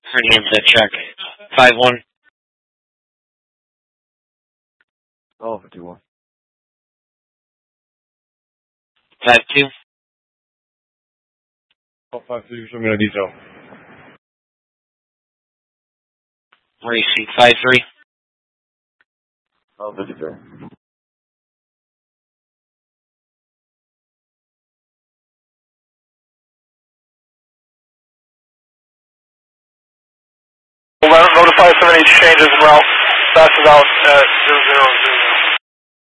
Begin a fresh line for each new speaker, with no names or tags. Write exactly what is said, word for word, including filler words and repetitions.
Her name's at check. five one.
Oh, fifty-one.
five two.
Oh, five two, show me the detail.
Racing five three.
Oh, fifty-three.
Notify seven exchanges en route. Fastest out at zero zero